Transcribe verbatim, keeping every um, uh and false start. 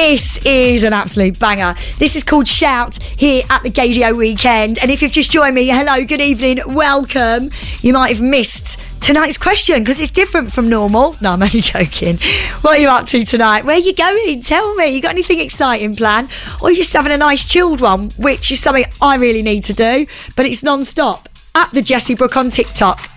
This is an absolute banger. This is called Shout here at the Gaydio Weekend. And if you've just joined me, hello, good evening, welcome. You might have missed tonight's question because it's different from normal. No, I'm only joking. What are you up to tonight? Where are you going? Tell me. You got anything exciting planned? Or are you just having a nice chilled one, which is something I really need to do, but it's non-stop. At the Jessie Brooke on TikTok.